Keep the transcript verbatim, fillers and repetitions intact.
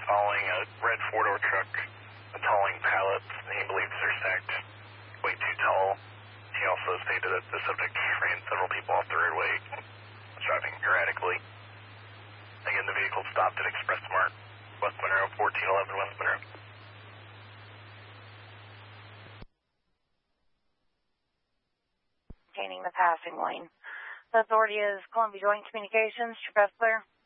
following a red four-door truck, hauling pallets, and he believes they're stacked way too tall. He also stated that the subject ran several people off the roadway, driving erratically. Again, the vehicle stopped at Express Mart, West Monroe, fourteen eleven West Monroe. Maintaining the passing lane. The authority is Columbia Joint Communications. Your best clear.